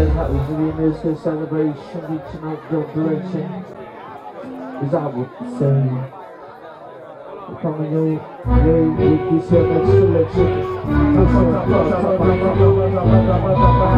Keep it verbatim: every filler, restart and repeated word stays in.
That happens to be a musical celebration reaching out your direction. Is I would say, coming your way with this your next selection.